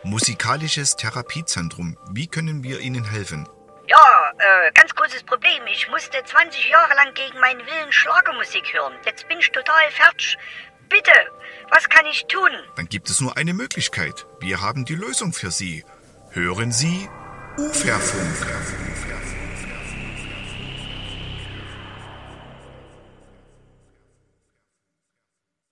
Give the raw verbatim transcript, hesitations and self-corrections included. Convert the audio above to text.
Musikalisches Therapiezentrum. Wie können wir Ihnen helfen? Ja, äh, ganz großes Problem. Ich musste zwanzig Jahre lang gegen meinen Willen Schlagermusik hören. Jetzt bin ich total fertig. Bitte, was kann ich tun? Dann gibt es nur eine Möglichkeit. Wir haben die Lösung für Sie. Hören Sie Uferfunk.